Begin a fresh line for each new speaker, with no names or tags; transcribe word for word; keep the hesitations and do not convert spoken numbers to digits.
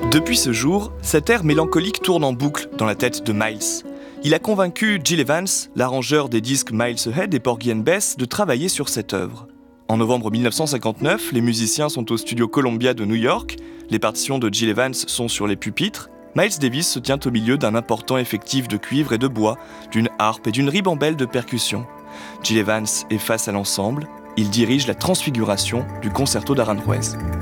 Depuis ce jour, cet air mélancolique tourne en boucle dans la tête de Miles. Il a convaincu Gil Evans, l'arrangeur des disques Miles Ahead et Porgy and Bess, de travailler sur cette œuvre. En novembre mille neuf cent cinquante-neuf, les musiciens sont au studio Columbia de New York, les partitions de Gil Evans sont sur les pupitres. Miles Davis se tient au milieu d'un important effectif de cuivre et de bois, d'une harpe et d'une ribambelle de percussions. Gil Evans est face à l'ensemble, il dirige la transfiguration du concerto d'Aranjuez.